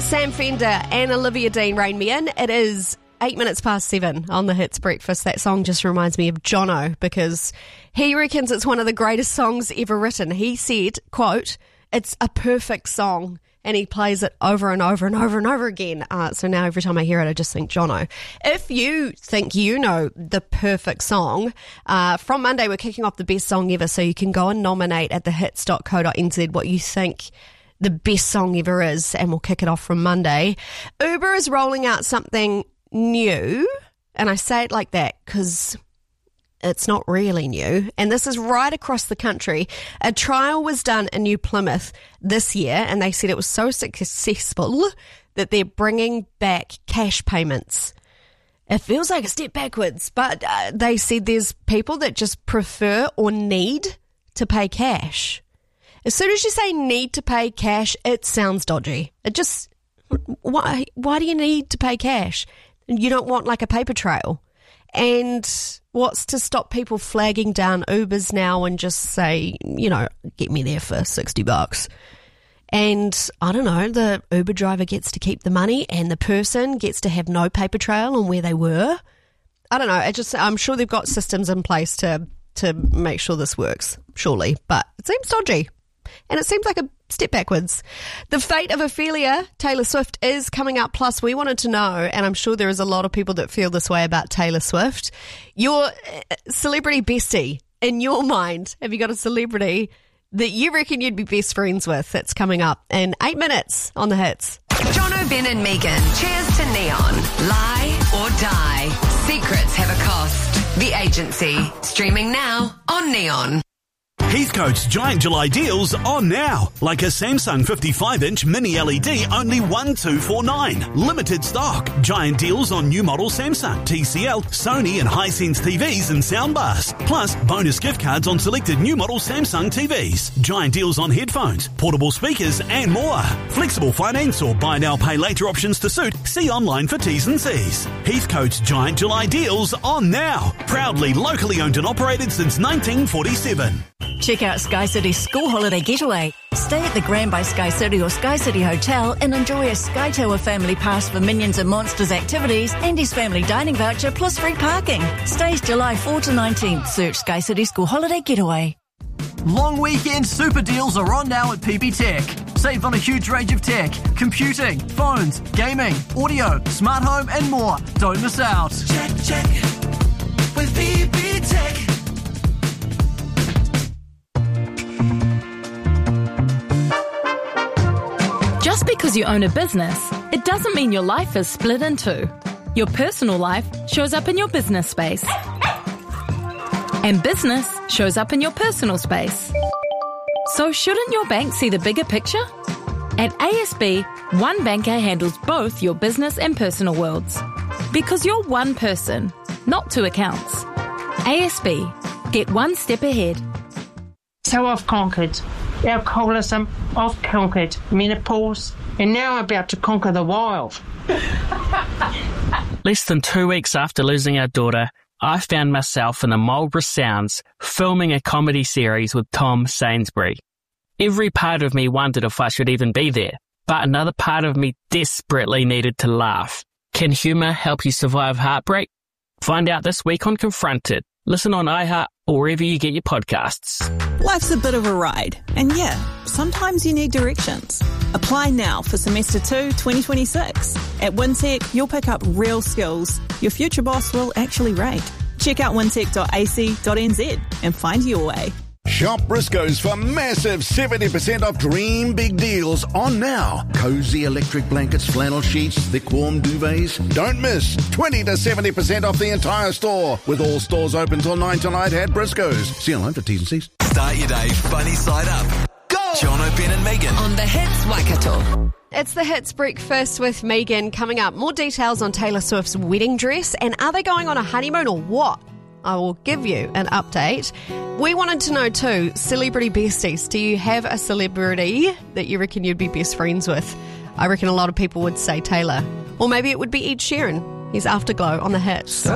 Sam Fender and Olivia Dean, Rain Me In. It is 8 minutes past 7 on the Hits Breakfast. That song just reminds me of Jono because he reckons it's one of the greatest songs ever written. He said, quote, "It's a perfect song." And he plays it over and over and over and over again. So now every time I hear it, I just think Jono. If you think you know the perfect song, from Monday we're kicking off the best song ever. So you can go and nominate at thehits.co.nz what you think the best song ever is. And we'll kick it off from Monday. Uber is rolling out something new. And I say it like that because it's not really new, and this is right across the country. A trial was done in New Plymouth this year, and they said it was so successful that they're bringing back cash payments. It feels like a step backwards, but they said there's people that just prefer or need to pay cash. As soon as you say need to pay cash, it sounds dodgy. It just, why do you need to pay cash? You don't want like a paper trail. And what's to stop people flagging down Ubers now and just say, you know, get me there for $60. And I don't know, the Uber driver gets to keep the money and the person gets to have no paper trail on where they were. I don't know. I'm sure they've got systems in place to make sure this works, surely. But it seems dodgy. And it seems like a step backwards. The fate of Ophelia, Taylor Swift, is coming up. Plus, we wanted to know, and I'm sure there is a lot of people that feel this way about Taylor Swift, your celebrity bestie, in your mind, have you got a celebrity that you reckon you'd be best friends with? That's coming up in 8 minutes on The Hits. Jono, Ben and Megan, cheers to Neon. Lie or die. Secrets have a cost. The Agency, streaming now on Neon. Heathcote's giant July deals on now. Like a Samsung 55-inch mini LED, only $1,249. Limited stock. Giant deals on new model Samsung, TCL, Sony and Hisense TVs and soundbars. Plus, bonus gift cards on selected new model Samsung TVs. Giant deals on headphones, portable speakers and more. Flexible finance or buy now, pay later options to suit. See online for T's and C's. Heathcote's giant July deals on now. Proudly locally owned and operated since 1947. Check out Sky City's school holiday getaway. Stay at the Grand by Sky City or Sky City Hotel and enjoy a Sky Tower family pass for Minions and Monsters activities and his family dining voucher plus free parking. Stays July 4 to 19th. Search Sky City School Holiday Getaway. Long weekend super deals are on now at PB Tech. Save on a huge range of tech, computing, phones, gaming, audio, smart home and more. Don't miss out. Check with PB Tech. Just because you own a business, it doesn't mean your life is split in two. Your personal life shows up in your business space. And business shows up in your personal space. So shouldn't your bank see the bigger picture? At ASB, one banker handles both your business and personal worlds. Because you're one person, not two accounts. ASB, get one step ahead. So I've conquered alcoholism, I've conquered menopause, and now I'm about to conquer the wild. Less than 2 weeks after losing our daughter, I found myself in the Marlborough Sounds filming a comedy series with Tom Sainsbury. Every part of me wondered if I should even be there, but another part of me desperately needed to laugh. Can humour help you survive heartbreak? Find out this week on Confronted. Listen on iHeart or wherever you get your podcasts. Life's a bit of a ride, and yeah, sometimes you need directions. Apply now for Semester 2 2026. At Wintec, you'll pick up real skills your future boss will actually rate. Check out wintec.ac.nz and find your way. Shop Briscoe's for massive 70% off dream big deals on now. Cozy electric blankets, flannel sheets, thick warm duvets. Don't miss 20 to 70% off the entire store. With all stores open till 9 tonight at Briscoe's. See you online for T's and C's. Start your day funny side up. Go! Jono, Ben and Megan. On the Hits Waikato. It's the Hits Breakfast with Megan. Coming up, more details on Taylor Swift's wedding dress. And are they going on a honeymoon or what? I will give you an update. We wanted to know too, celebrity besties. Do you have a celebrity that you reckon you'd be best friends with? I reckon a lot of people would say Taylor. Or maybe it would be Ed Sheeran. He's Afterglow on the Hits.